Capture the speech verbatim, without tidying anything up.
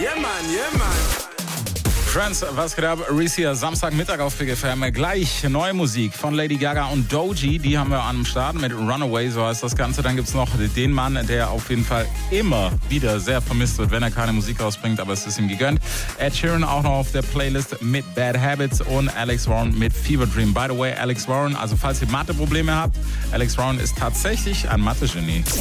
Yeah, man, yeah, man. Friends, was geht ab? Reese hier, Samstagmittag auf Big F M. Gleich neue Musik von Lady Gaga und Doji, die haben wir am Start mit Runaway, so heißt das Ganze. Dann gibt's noch den Mann, der auf jeden Fall immer wieder sehr vermisst wird, wenn er keine Musik rausbringt, aber es ist ihm gegönnt. Ed Sheeran auch noch auf der Playlist mit Bad Habits und Alex Warren mit Fever Dream. By the way, Alex Warren, also falls ihr Mathe-Probleme habt, Alex Warren ist tatsächlich ein Mathe-Genie.